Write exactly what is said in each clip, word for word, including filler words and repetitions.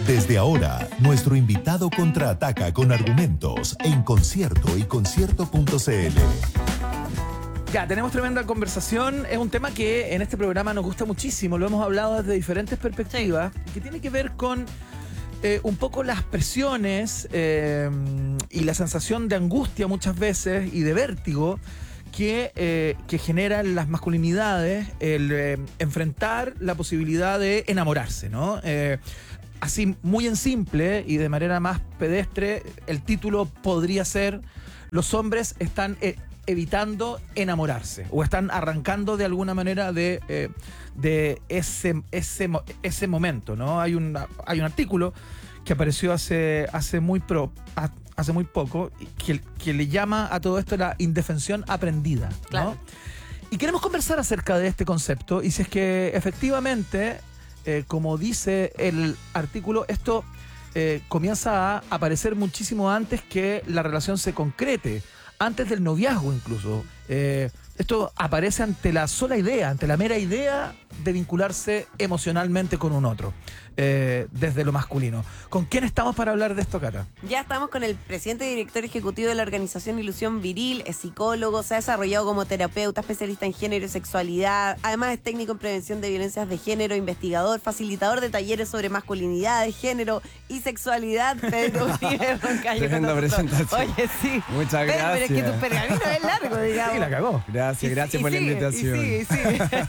Desde ahora, nuestro invitado contraataca con argumentos en Concierto y Concierto punto c l. Ya, tenemos tremenda conversación. Es un tema que en este programa nos gusta muchísimo. Lo hemos hablado desde diferentes perspectivas, sí, que tiene que ver con eh, un poco las presiones eh, y la sensación de angustia muchas veces y de vértigo que, eh, que generan las masculinidades el eh, enfrentar la posibilidad de enamorarse, ¿no? Eh, así, muy en simple y de manera más pedestre, el título podría ser: los hombres están eh, evitando enamorarse o están arrancando de alguna manera de, eh, de ese, ese, ese momento, ¿no? Hay un, hay un artículo que apareció hace, hace, muy, pro, hace muy poco que, que le llama a todo esto la indefensión aprendida, ¿no? Claro. Y queremos conversar acerca de este concepto y si es que efectivamente, eh, como dice el artículo, esto eh, comienza a aparecer muchísimo antes que la relación se concrete, antes del noviazgo incluso. Eh, esto aparece ante la sola idea, ante la mera idea de vincularse emocionalmente con un otro, eh, desde lo masculino. ¿Con quién estamos para hablar de esto, Cata? Ya estamos con el presidente y director ejecutivo de la organización Ilusión Viril, es psicólogo, se ha desarrollado como terapeuta, especialista en género y sexualidad, además es técnico en prevención de violencias de género, investigador, facilitador de talleres sobre masculinidad, género y sexualidad. Pedro Uribe Roncayo. Tremenda presentación. Oye, sí. Muchas Pedro, gracias. pero es que tu pergamino es largo, digamos. Sí, la cagó. Gracias, Y- gracias y por sigue, la invitación. Y sigue, y sigue.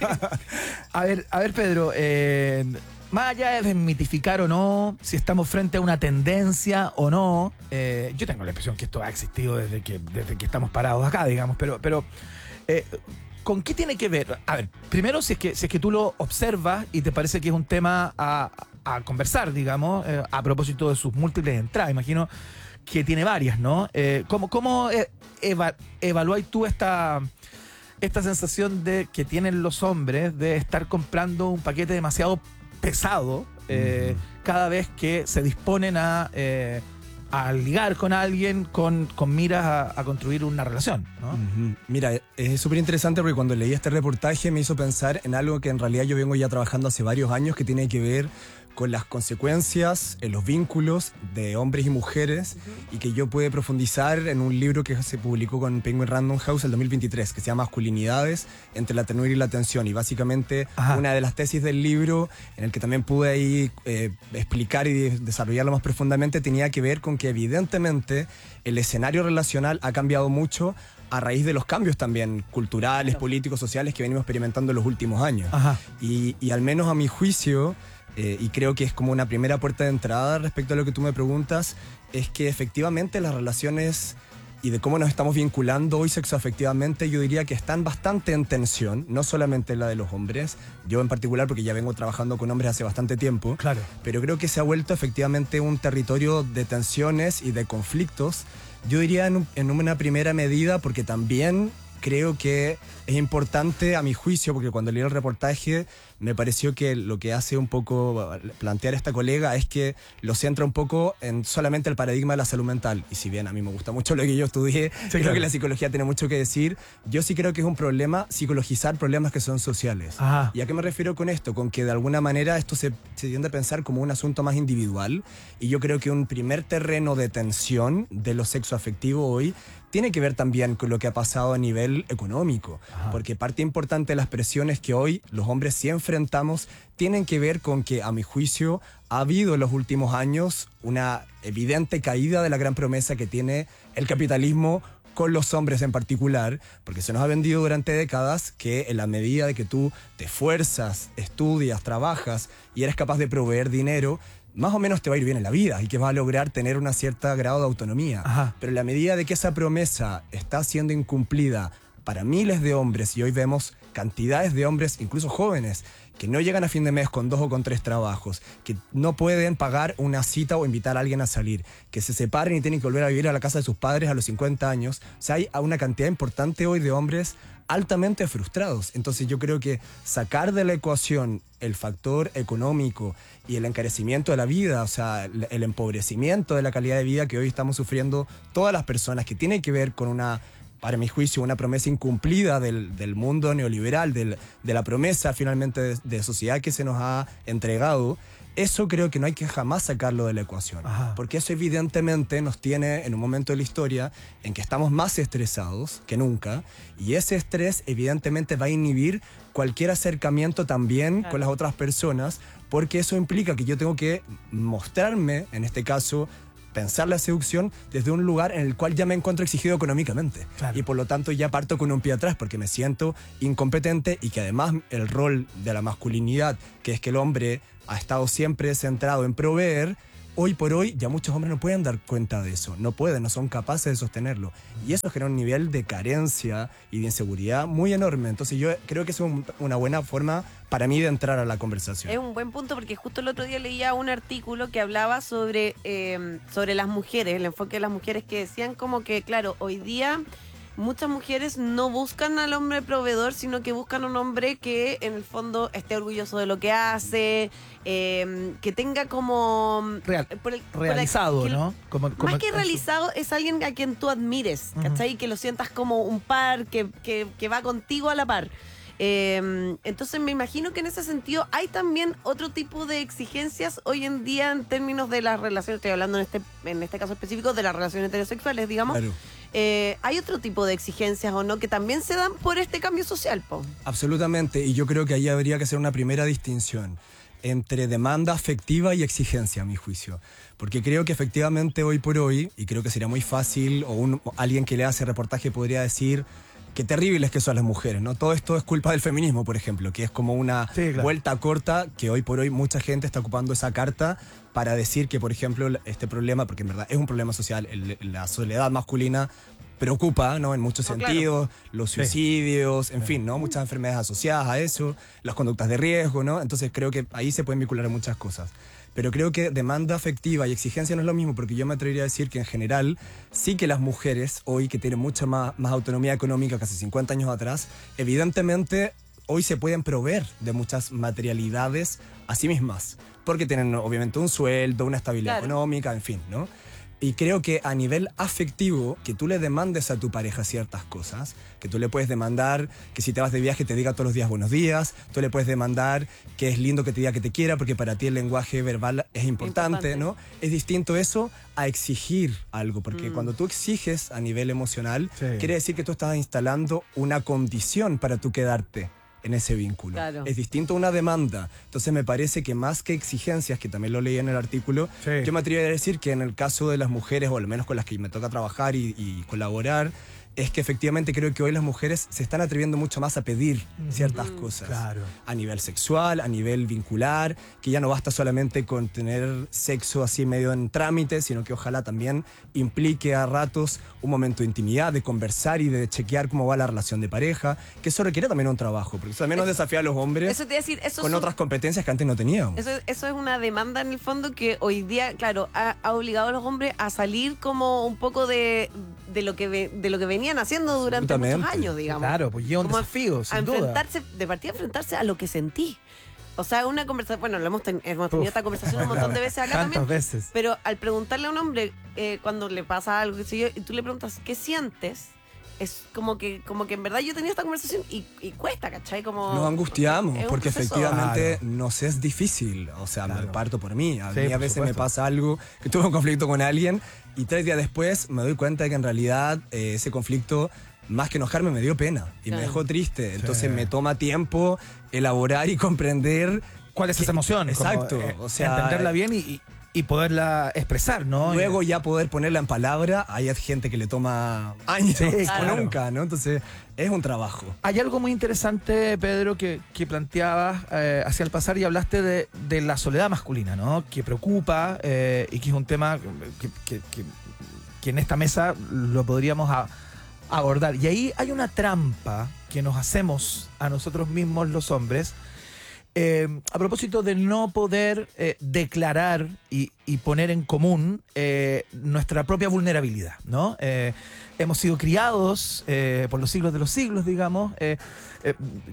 A ver, a ver, Pedro, eh, más allá de desmitificar o no, si estamos frente a una tendencia o no, eh, yo tengo la impresión que esto ha existido desde que, desde que estamos parados acá, digamos, pero, pero eh, ¿con qué tiene que ver? A ver, primero, si es que, si es que tú lo observas y te parece que es un tema a, a conversar, digamos, eh, a propósito de sus múltiples entradas, imagino que tiene varias, ¿no? Eh, ¿Cómo, cómo eh, eva, evaluáis tú esta... esta sensación de que tienen los hombres de estar comprando un paquete demasiado pesado eh, uh-huh. cada vez que se disponen a, eh, a ligar con alguien con, con miras a, a construir una relación, ¿no? Uh-huh. Mira, es súper interesante porque cuando leí este reportaje me hizo pensar en algo que en realidad yo vengo ya trabajando hace varios años, que tiene que ver con las consecuencias en los vínculos de hombres y mujeres, uh-huh. y que yo pude profundizar en un libro que se publicó con Penguin Random House el dos mil veintitrés, que se llama Masculinidades entre la ternura y la tensión. Y básicamente Ajá. una de las tesis del libro, en el que también pude ahí eh, explicar y desarrollarlo más profundamente, tenía que ver con que evidentemente el escenario relacional ha cambiado mucho a raíz de los cambios también culturales, claro. políticos, sociales que venimos experimentando en los últimos años. Ajá. Y, y al menos a mi juicio, Eh, y creo que es como una primera puerta de entrada respecto a lo que tú me preguntas, es que efectivamente las relaciones y de cómo nos estamos vinculando hoy sexoafectivamente, yo diría que están bastante en tensión, no solamente la de los hombres, yo en particular porque ya vengo trabajando con hombres hace bastante tiempo, claro. pero creo que se ha vuelto efectivamente un territorio de tensiones y de conflictos, yo diría en, un, en una primera medida porque también creo que es importante a mi juicio, porque cuando leí el reportaje me pareció que lo que hace un poco plantear esta colega es que lo centra un poco en solamente el paradigma de la salud mental. Y si bien a mí me gusta mucho lo que yo estudié, sí, creo claro. que la psicología tiene mucho que decir, yo sí creo que es un problema psicologizar problemas que son sociales. Ajá. ¿Y a qué me refiero con esto? Con que de alguna manera esto se, se tiende a pensar como un asunto más individual, y yo creo que un primer terreno de tensión de lo sexoafectivo hoy tiene que ver también con lo que ha pasado a nivel económico. Ajá. Porque parte importante de las presiones que hoy los hombres sí enfrentamos tienen que ver con que, a mi juicio, ha habido en los últimos años una evidente caída de la gran promesa que tiene el capitalismo con los hombres en particular, porque se nos ha vendido durante décadas que en la medida de que tú te esfuerzas, estudias, trabajas y eres capaz de proveer dinero, más o menos te va a ir bien en la vida y que vas a lograr tener un cierto grado de autonomía. Ajá. Pero en la medida de que esa promesa está siendo incumplida para miles de hombres, y hoy vemos cantidades de hombres, incluso jóvenes, que no llegan a fin de mes con dos o con tres trabajos, que no pueden pagar una cita o invitar a alguien a salir, que se separen y tienen que volver a vivir a la casa de sus padres a los cincuenta años. O sea, hay una cantidad importante hoy de hombres altamente frustrados. Entonces yo creo que sacar de la ecuación el factor económico y el encarecimiento de la vida, o sea, el, el empobrecimiento de la calidad de vida que hoy estamos sufriendo todas las personas, que tiene que ver con una, para mi juicio, una promesa incumplida del, del mundo neoliberal, del, de la promesa finalmente de, de sociedad que se nos ha entregado, eso creo que no hay que jamás sacarlo de la ecuación. Ajá. Porque eso evidentemente nos tiene en un momento de la historia en que estamos más estresados que nunca. Y ese estrés evidentemente va a inhibir cualquier acercamiento también Claro. con las otras personas. Porque eso implica que yo tengo que mostrarme, en este caso, pensar la seducción desde un lugar en el cual ya me encuentro exigido económicamente. Claro. Y por lo tanto ya parto con un pie atrás porque me siento incompetente y que además el rol de la masculinidad, que es que el hombre ha estado siempre centrado en proveer, hoy por hoy ya muchos hombres no pueden dar cuenta de eso, no pueden, no son capaces de sostenerlo. Y eso genera un nivel de carencia y de inseguridad muy enorme. Entonces yo creo que es un- una buena forma para mí de entrar a la conversación. Es un buen punto porque justo el otro día leía un artículo que hablaba sobre, eh, sobre las mujeres, el enfoque de las mujeres, que decían como que, claro, hoy día muchas mujeres no buscan al hombre proveedor, sino que buscan un hombre que en el fondo esté orgulloso de lo que hace, eh, que tenga como... Real- por el- por el- realizado, que- ¿no? Como- como- Más que realizado, es alguien a quien tú admires, ¿cachai? Que lo sientas como un par, que, que, que va contigo a la par. Eh, entonces me imagino que en ese sentido hay también otro tipo de exigencias hoy en día en términos de las relaciones, estoy hablando en este, en este caso específico de las relaciones heterosexuales, digamos. Claro. Eh, hay otro tipo de exigencias o no que también se dan por este cambio social, po. Absolutamente, y yo creo que ahí habría que hacer una primera distinción entre demanda afectiva y exigencia, a mi juicio. Porque creo que efectivamente hoy por hoy, y creo que sería muy fácil, o, un, o alguien que le hace reportaje podría decir qué terribles que son las mujeres, ¿no? Todo esto es culpa del feminismo, por ejemplo, que es como una Sí, claro. vuelta corta que hoy por hoy mucha gente está ocupando esa carta para decir que, por ejemplo, este problema, porque en verdad es un problema social, el- la soledad masculina preocupa, ¿no? En muchos No, claro. sentidos, los Sí. suicidios, en fin, ¿no? Muchas enfermedades asociadas a eso, las conductas de riesgo, ¿no? Entonces creo que ahí se pueden vincular a muchas cosas. Pero creo que demanda afectiva y exigencia no es lo mismo, porque yo me atrevería a decir que en general sí que las mujeres hoy, que tienen mucha más, más autonomía económica que hace cincuenta años atrás, evidentemente hoy se pueden proveer de muchas materialidades a sí mismas, porque tienen obviamente un sueldo, una estabilidad Claro. económica, en fin, ¿no? Y creo que a nivel afectivo, que tú le demandes a tu pareja ciertas cosas, que tú le puedes demandar que si te vas de viaje te diga todos los días buenos días, tú le puedes demandar que es lindo que te diga que te quiera, porque para ti el lenguaje verbal es importante, Importante. ¿no? Es distinto eso a exigir algo, porque Mm. cuando tú exiges a nivel emocional, Sí. quiere decir que tú estás instalando una condición para tú quedarte en ese vínculo. Claro. Es distinto a una demanda. Entonces me parece que más que exigencias, que también lo leí en el artículo, Sí. yo me atrevería a decir que en el caso de las mujeres, o al menos con las que me toca trabajar y, y colaborar, es que efectivamente creo que hoy las mujeres se están atreviendo mucho más a pedir ciertas cosas. Claro. A nivel sexual, a nivel vincular, que ya no basta solamente con tener sexo así medio en trámite, sino que ojalá también implique a ratos un momento de intimidad, de conversar y de chequear cómo va la relación de pareja, que eso requiere también un trabajo, porque eso también nos desafía a los hombres Eso te iba a decir, eso con son- otras competencias que antes no teníamos. Eso, eso es una demanda en el fondo que hoy día, claro, ha, ha obligado a los hombres a salir como un poco de, de lo que ve- de lo que venían haciendo durante muchos Absolutamente. años, digamos. Claro, pues lleva un Como a- desafío, a sin duda. enfrentarse, de partida a enfrentarse a lo que sentí. O sea, una conversación, bueno, lo hemos, ten- hemos tenido Uf. esta conversación un montón de veces acá Tantas también. veces. Pero al preguntarle a un hombre eh, cuando le pasa algo, qué sé yo, y tú le preguntas, ¿qué sientes? Es como que, como que en verdad yo tenía esta conversación y, y cuesta, ¿cachai? Como, Nos angustiamos, es un porque proceso. efectivamente Claro. nos es difícil. O sea, me Claro. parto por mí. A Sí, mí a por veces me supuesto. pasa algo, que tuve un conflicto con alguien y tres días después me doy cuenta de que en realidad eh, ese conflicto, más que enojarme, me dio pena y me Claro. dejó triste. Entonces Sí. me toma tiempo elaborar y comprender. ¿Cuál es que- esa emoción? Como, Exacto. eh, o sea, entenderla bien y, y- y poderla expresar, ¿no? luego ya poder ponerla en palabra, hay gente que le toma años Sí, o claro. nunca, ¿no? Entonces es un trabajo. Hay algo muy interesante, Pedro, que, que planteabas eh, hacia el pasar y hablaste de, de la soledad masculina, ¿no? Que preocupa eh, y que es un tema que, que- que- que en esta mesa lo podríamos a- abordar. Y ahí hay una trampa que nos hacemos a nosotros mismos los hombres eh, a propósito de no poder eh, declarar y, y poner en común eh, nuestra propia vulnerabilidad, ¿no? Eh, hemos sido criados eh, por los siglos de los siglos, digamos, eh, eh,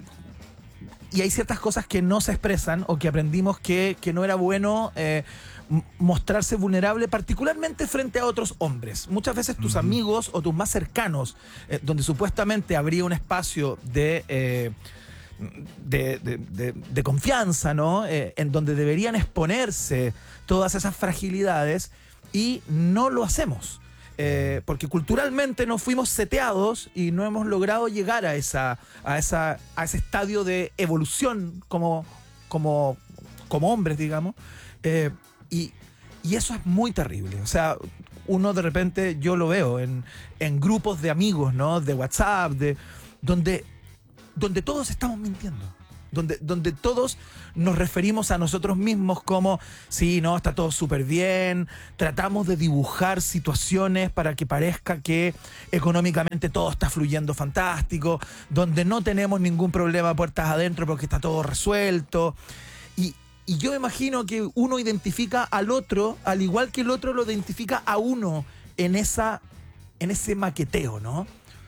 y hay ciertas cosas que no se expresan o que aprendimos que, que no era bueno eh, m- mostrarse vulnerable, particularmente frente a otros hombres. Muchas veces tus amigos o tus más cercanos, eh, donde supuestamente habría un espacio de... eh, de, de, de, de confianza, ¿no? Eh, en donde deberían exponerse todas esas fragilidades y no lo hacemos. Eh, porque culturalmente nos fuimos seteados y no hemos logrado llegar a, esa, a, esa, a ese estadio de evolución como, como, como hombres, digamos. Eh, y, y eso es muy terrible. O sea, uno de repente, yo lo veo en, en grupos de amigos, ¿no? De WhatsApp, de, donde, donde todos estamos mintiendo. Donde, donde todos nos referimos a nosotros mismos como, sí, no, está todo súper bien, tratamos de dibujar situaciones para que parezca que económicamente todo está fluyendo fantástico, donde no tenemos ningún problema puertas adentro porque está todo resuelto. Y, y yo imagino que uno identifica al otro, al igual que el otro lo identifica a uno en, esa, en ese maqueteo, ¿no?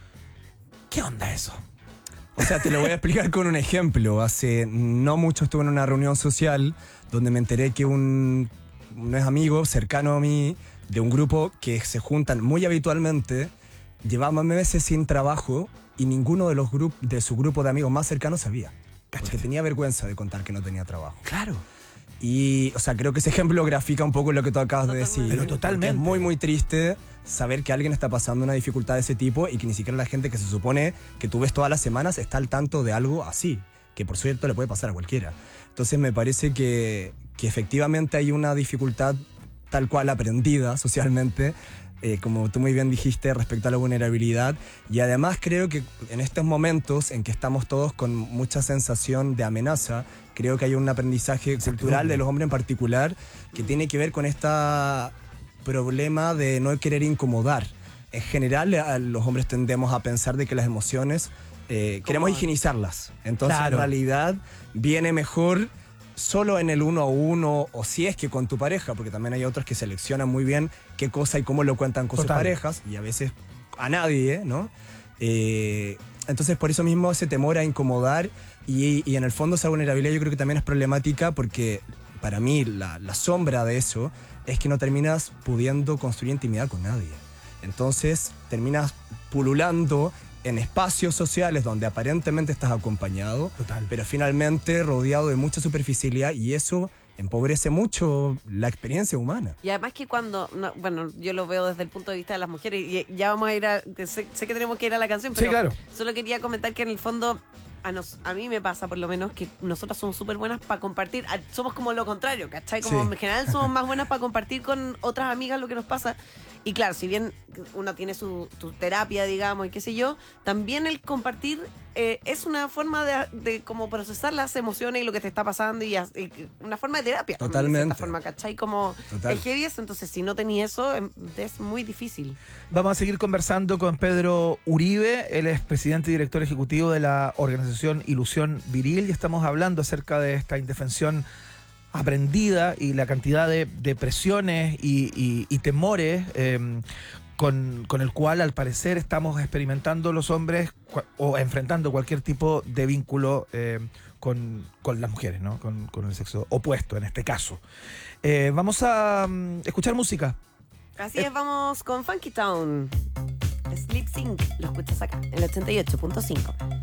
¿Qué onda eso? O sea, te lo voy a explicar con un ejemplo. Hace no mucho estuve en una reunión social donde me enteré que un, un amigo cercano a mí, de un grupo que se juntan muy habitualmente, llevaba meses sin trabajo y ninguno de, los grup de su grupo de amigos más cercanos sabía. Porque tenía vergüenza de contar que no tenía trabajo. Claro. Y, o sea, creo que ese ejemplo grafica un poco lo que tú acabas de decir. Pero totalmente. Es muy, muy triste saber que alguien está pasando una dificultad de ese tipo y que ni siquiera la gente que se supone que tú ves todas las semanas está al tanto de algo así, que por cierto le puede pasar a cualquiera. Entonces me parece que, que efectivamente hay una dificultad tal cual aprendida socialmente, eh, como tú muy bien dijiste, respecto a la vulnerabilidad. Y además creo que en estos momentos en que estamos todos con mucha sensación de amenaza, creo que hay un aprendizaje cultural de los hombres en particular que tiene que ver con este problema de no querer incomodar. En general, los hombres tendemos a pensar de que las emociones eh, queremos higienizarlas. Entonces, claro, en realidad, viene mejor solo en el uno a uno, o si es que con tu pareja, porque también hay otros que seleccionan muy bien qué cosa y cómo lo cuentan con Total. sus parejas, y a veces a nadie, ¿no? Eh, entonces, por eso mismo ese temor a incomodar y, y en el fondo esa vulnerabilidad yo creo que también es problemática porque para mí la, la sombra de eso es que no terminas pudiendo construir intimidad con nadie. Entonces terminas pululando en espacios sociales donde aparentemente estás acompañado, Total. pero finalmente rodeado de mucha superficialidad y eso empobrece mucho la experiencia humana. Y además que cuando, no, bueno, yo lo veo desde el punto de vista de las mujeres y ya vamos a ir a, sé, sé que tenemos que ir a la canción, pero sí, claro. Solo quería comentar que en el fondo a, nos, a mí me pasa por lo menos que nosotras somos súper buenas para compartir, a, somos como lo contrario, ¿cachai? Como Sí. en general somos más buenas para compartir con otras amigas lo que nos pasa. Y claro, si bien uno tiene su, su terapia, digamos, y qué sé yo, también el compartir eh, es una forma de, de como procesar las emociones y lo que te está pasando y, y una forma de terapia. Totalmente. De cierta forma, ¿cachai? Como Total. es heavy eso, entonces si no tenía eso es muy difícil. Vamos a seguir conversando con Pedro Uribe, él es presidente y director ejecutivo de la organización Ilusión Viril y estamos hablando acerca de esta indefensión aprendida y la cantidad de, de presiones y, y, y temores eh, con, con el cual al parecer estamos experimentando los hombres o enfrentando cualquier tipo de vínculo eh, con, con las mujeres, ¿no? Con, con el sexo opuesto en este caso. Eh, vamos a um, escuchar música. Así es, vamos con Funky Town. Sleep Sync, lo escuchas acá, en el ochenta y ocho punto cinco.